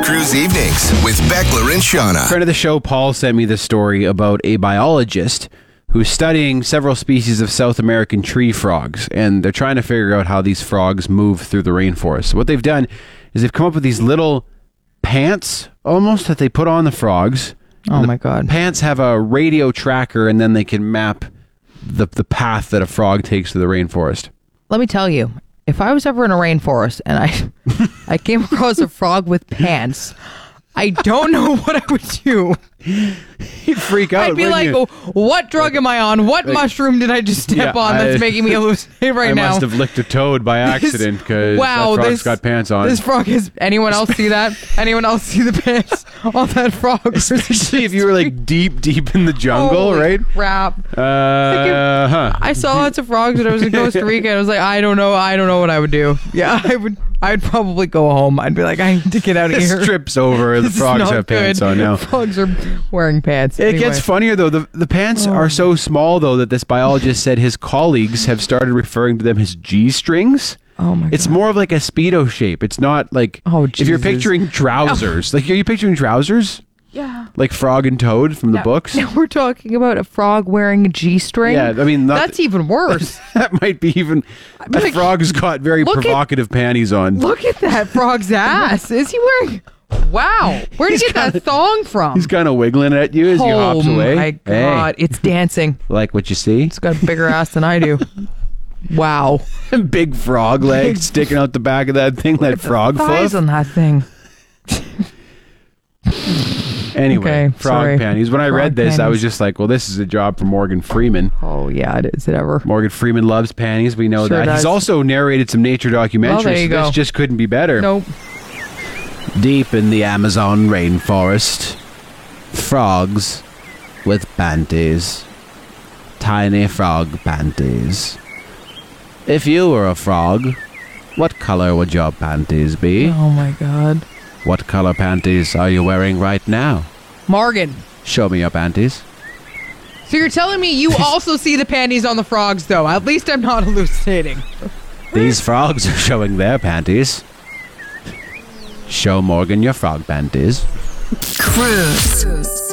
Cruise Evenings with Beckler and Shauna. Friend of the show, Paul, sent me this story about a biologist who's studying several species of South American tree frogs, and they're trying to figure out how these frogs move through the rainforest. So what they've done is they've come up with these little pants, almost, that they put on the frogs. Oh my God. Pants have a radio tracker, and then they can map the path that a frog takes through the rainforest. Let me tell you, if I was ever in a rainforest and I came across a frog with pants, I don't know what I would do. You'd freak out. I'd be like, oh, what drug am I on? What mushroom did I just step on that's making me hallucinate right now? I must have licked a toad by accident because that frog's got pants on. This frog is... Anyone else see that? Anyone else see the pants on that frog? Especially if you were like deep in the jungle, Holy right? Crap. I saw lots of frogs when I was in Costa Rica, and I was like, I don't know what I would do. Yeah, I'd probably go home. I'd be like, I need to get out of here. Strips over. The frogs have pants on now. Frogs are wearing pants. It gets funnier, though. The pants are so small, though, that this biologist said his colleagues have started referring to them as G-strings. Oh, my God. It's more of like a Speedo shape. It's not like... Oh, if you're picturing trousers. Like, are you picturing trousers? Yeah. Like Frog and Toad from the books? Now we're talking about a frog wearing a G-string? Yeah, I mean... That's even worse. That might be even... The frog's got very provocative panties on. Look at that frog's ass. Is he wearing... Wow. Where did you get that thong from? He's kind of wiggling at you as he hops away. Oh my God. Hey. It's dancing. Like what you see? It's got a bigger ass than I do. Wow. Big frog legs sticking out the back of that thing, that frog thighs foot. on that thing. Anyway, Okay, frog sorry. panties. When I read this, I panties. was just like, well, this is a job for Morgan Freeman. Oh, yeah, is it ever? Morgan Freeman loves panties. We know Sure that. does. He's also narrated some nature documentaries. Well, there you so this go. just couldn't be better. Nope. Deep in the Amazon rainforest, frogs with panties. Tiny frog panties. If you were a frog, what color would your panties be? Oh, my God. What color panties are you wearing right now? Morgan. Show me your panties. So you're telling me you also see the panties on the frogs, though? At least I'm not hallucinating. These frogs are showing their panties. Show Morgan your frog panties. Cruise.